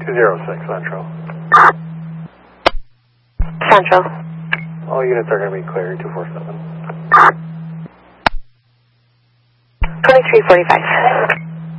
206 Central. Central. All units are going to be clearing 247. 2345.